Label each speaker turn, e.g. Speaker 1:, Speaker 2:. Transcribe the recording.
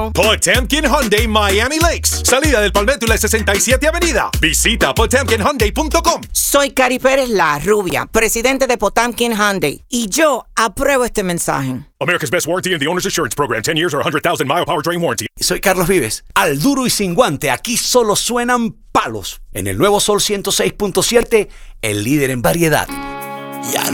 Speaker 1: Claro.
Speaker 2: Potemkin Hyundai Miami Lakes. Salida del Palmetto y la 67 Avenida. Visita potemkinhyundai.com.
Speaker 1: Soy Cari Pérez, la rubia, presidente de Potemkin Hyundai. Y yo apruebo este mensaje.
Speaker 2: America's Best Warranty and the Owner's Assurance Program. 10 years or 100,000 mile powertrain warranty.
Speaker 3: Soy Carlos Vives. Al duro y sin guante, aquí solo suenan palos. En el nuevo Sol 106.7, el líder en variedad.
Speaker 4: Ya